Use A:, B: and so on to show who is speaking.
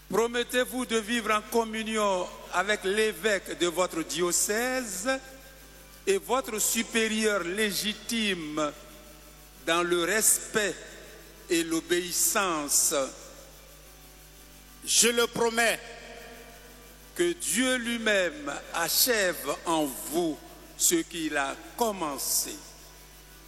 A: Promettez-vous de vivre en communion avec l'évêque de votre diocèse et votre supérieur légitime dans le respect et l'obéissance.
B: Je le promets.
A: Que Dieu lui-même achève en vous ce qu'il a commencé.